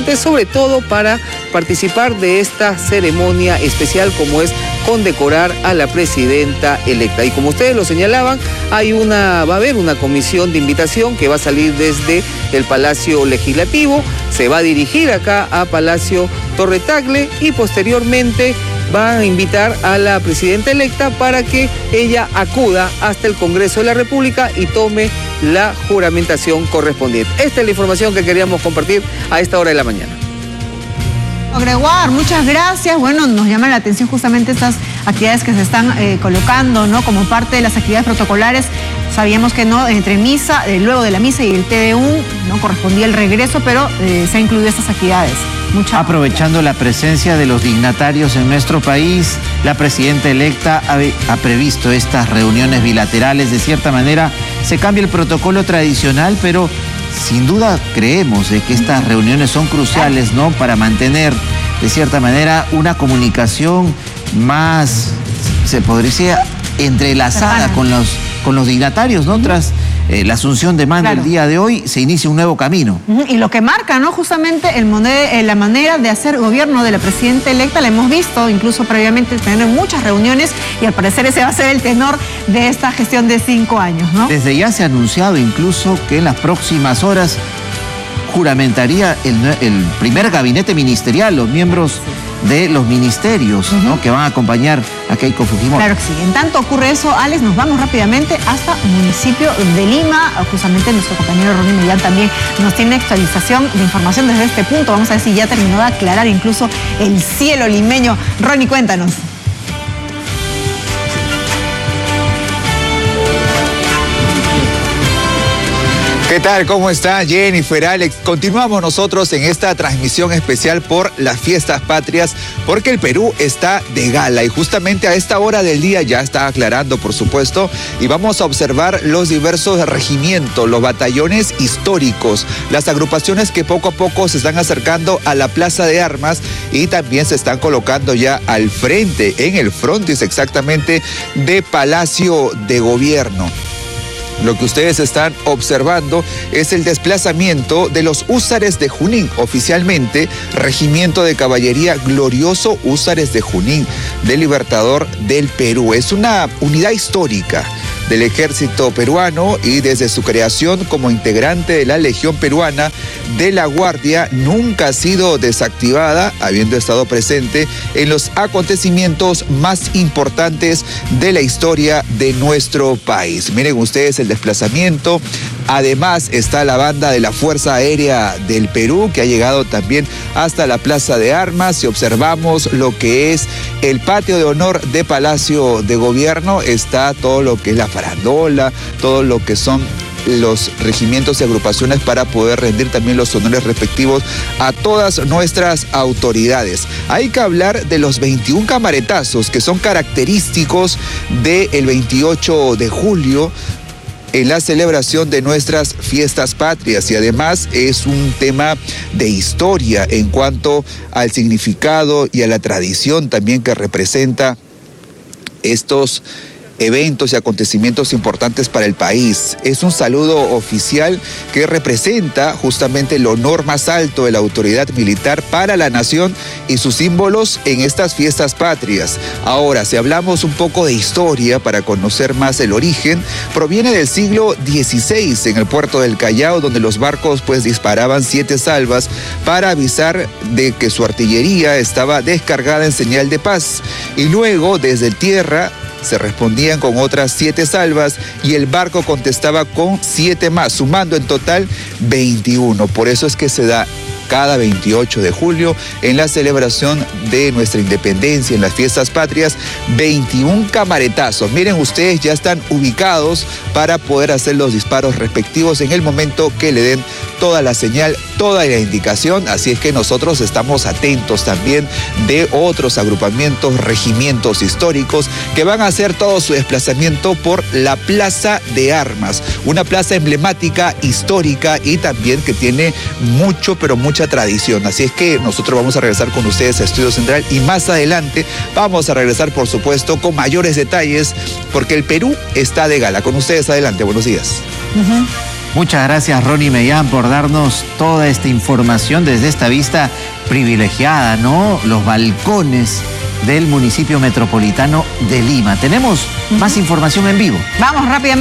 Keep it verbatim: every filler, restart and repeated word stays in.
correspondientes, sobre todo para participar de esta ceremonia especial como es condecorar a la presidenta electa. Y como ustedes lo señalaban, hay una, va a haber una comisión de invitación que va a salir desde el Palacio Legislativo, se va a dirigir acá a Palacio Torre Tagle y posteriormente van a invitar a la presidenta electa para que ella acuda hasta el Congreso de la República y tome la juramentación correspondiente. Esta es la información que queríamos compartir a esta hora de la mañana. Gregoire, muchas gracias. Bueno, nos llama la atención justamente estas actividades que se están eh, colocando, ¿no? Como parte de las actividades protocolares. Sabíamos que no, entre misa, eh, luego de la misa y el T D U, no correspondía el regreso, pero eh, se han incluido estas actividades. Mucha Aprovechando la presencia de los dignatarios en nuestro país, la presidenta electa ha, ha previsto estas reuniones bilaterales. De cierta manera, se cambia el protocolo tradicional, pero sin duda creemos de que estas reuniones son cruciales, ¿no? Para mantener, de cierta manera, una comunicación más, se podría decir, entrelazada con los, con los dignatarios, ¿no? Tras eh, la asunción de mando, claro, el día de hoy, se inicia un nuevo camino. Y lo que marca, ¿no? Justamente el monede, la manera de hacer gobierno de la presidenta electa, la hemos visto incluso previamente tener muchas reuniones y al parecer ese va a ser el tenor de esta gestión de cinco años, ¿no? Desde ya se ha anunciado incluso que en las próximas horas juramentaría el, el primer gabinete ministerial, los miembros de los ministerios, uh-huh, ¿no? Que van a acompañar a Keiko Fujimori. Claro que sí. En tanto ocurre eso, Alex, nos vamos rápidamente hasta el municipio de Lima. Justamente nuestro compañero Ronnie Millán también nos tiene actualización de información desde este punto. Vamos a ver si ya terminó de aclarar incluso el cielo limeño. Ronnie, cuéntanos. ¿Qué tal? ¿Cómo está Jennifer, Alex? Continuamos nosotros en esta transmisión especial por las fiestas patrias, porque el Perú está de gala y justamente a esta hora del día ya está aclarando, por supuesto, y vamos a observar los diversos regimientos, los batallones históricos, las agrupaciones que poco a poco se están acercando a la Plaza de Armas y también se están colocando ya al frente, en el frontis exactamente, de Palacio de Gobierno. Lo que ustedes están observando es el desplazamiento de los húsares de Junín, oficialmente Regimiento de Caballería Glorioso Húsares de Junín, del Libertador del Perú. Es una unidad histórica del ejército peruano y desde su creación como integrante de la Legión Peruana de la Guardia nunca ha sido desactivada, habiendo estado presente en los acontecimientos más importantes de la historia de nuestro país. Miren ustedes el desplazamiento. Además está la banda de la Fuerza Aérea del Perú, que ha llegado también hasta la Plaza de Armas. Si observamos lo que es el patio de honor de Palacio de Gobierno, está todo lo que es la farandola, todo lo que son los regimientos y agrupaciones para poder rendir también los honores respectivos a todas nuestras autoridades. Hay que hablar de los veintiún camaretazos que son característicos del veintiocho de julio, en la celebración de nuestras fiestas patrias, y además es un tema de historia en cuanto al significado y a la tradición también que representa estos eventos y acontecimientos importantes para el país. Es un saludo oficial que representa justamente el honor más alto de la autoridad militar para la nación y sus símbolos en estas fiestas patrias. Ahora, si hablamos un poco de historia para conocer más el origen, proviene del siglo dieciséis en el puerto del Callao, donde los barcos pues disparaban siete salvas para avisar de que su artillería estaba descargada en señal de paz, y luego desde tierra se respondían con otras siete salvas y el barco contestaba con siete más, sumando en total veintiuno. Por eso es que se da cada veintiocho de julio en la celebración de nuestra independencia, en las fiestas patrias, veintiún camaretazos. Miren ustedes, ya están ubicados para poder hacer los disparos respectivos en el momento que le den toda la señal, toda la indicación. Así es que nosotros estamos atentos también de otros agrupamientos, regimientos históricos que van a hacer todo su desplazamiento por la Plaza de Armas, una plaza emblemática, histórica y también que tiene mucho, pero mucha tradición. Así es que nosotros vamos a regresar con ustedes a Estudio Central y más adelante vamos a regresar, por supuesto, con mayores detalles, porque el Perú está de gala. Con ustedes, adelante, buenos días. Uh-huh. Muchas gracias, Ronnie Mellán, por darnos toda esta información desde esta vista privilegiada, ¿no? Los balcones del municipio metropolitano de Lima. Tenemos más información en vivo. Vamos rápidamente.